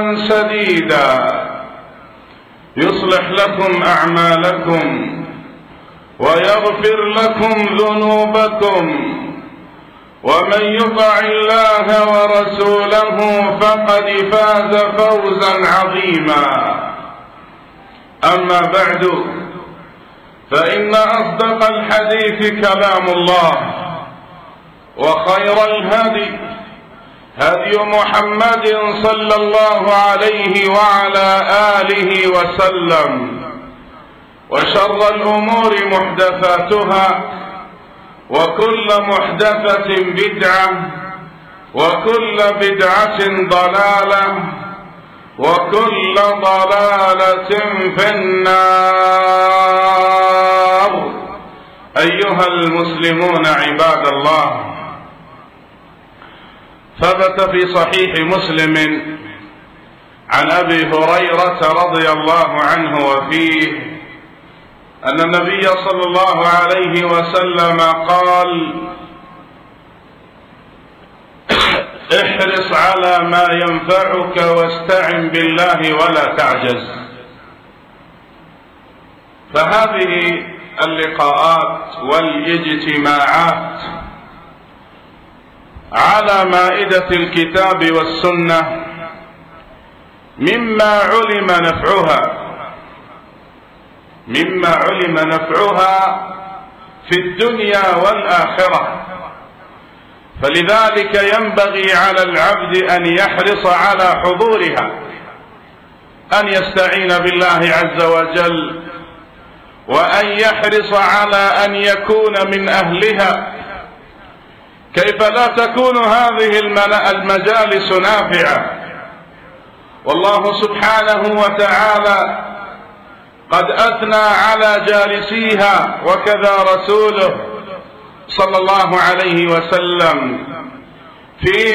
سديدا يصلح لكم أعمالكم ويغفر لكم ذنوبكم ومن يطع الله ورسوله فقد فاز فوزا عظيما. أما بعد، فإن أصدق الحديث كلام الله، وخير الهدي هدي محمد صلى الله عليه وعلى آله وسلم، وشر الأمور محدثاتها، وكل محدثة بدعة، وكل بدعة ضلالة، وكل ضلالة في النار. أيها المسلمون عباد الله، ثبت في صحيح مسلم عن أبي هريرة رضي الله عنه وفيه أن النبي صلى الله عليه وسلم قال: احرص على ما ينفعك واستعن بالله ولا تعجز. فهذه اللقاءات والاجتماعات على مائدة الكتاب والسنة مما علم نفعها في الدنيا والآخرة، فلذلك ينبغي على العبد أن يحرص على حضورها، أن يستعين بالله عز وجل، وأن يحرص على أن يكون من أهلها. كيف لا تكون هذه المجالس نافعة؟ والله سبحانه وتعالى قد أثنى على جالسيها، وكذا رسوله صلى الله عليه وسلم في